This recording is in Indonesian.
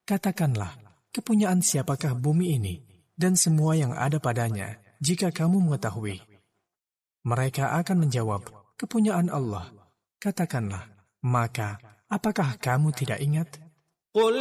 Katakanlah, kepunyaan siapakah bumi ini dan semua yang ada padanya, jika kamu mengetahui? Mereka akan menjawab, kepunyaan Allah. Katakanlah, maka apakah kamu tidak ingat?